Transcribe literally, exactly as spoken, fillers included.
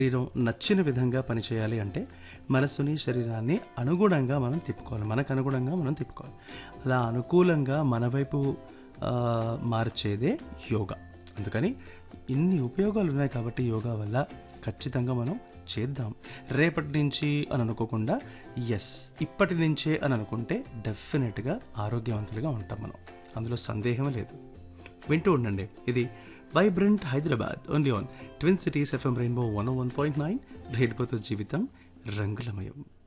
శరీరం నచ్చిన విధంగా పనిచేయాలి అంటే మనసుని శరీరాన్ని అనుగుణంగా మనం తిప్పుకోవాలి, మనకు అనుగుణంగా మనం తిప్పుకోవాలి. అలా అనుకూలంగా మన వైపు ఆ, మార్చేదే యోగా. అందుకని ఇన్ని ఉపయోగాలు ఉన్నాయి కాబట్టి యోగా వల్ల ఖచ్చితంగా మనం చేద్దాం. రేపటి నుంచి అని అనుకోకుండా ఎస్ ఇప్పటి నుంచే అని అనుకుంటే డెఫినెట్గా ఆరోగ్యవంతులుగా ఉంటాం మనం, అందులో సందేహం లేదు. వింటూ ఉండండి, ఇది vibrant Hyderabad only on twin cities FM rainbow one one point nine. రేడిపోతో జీవితం రంగులమయం.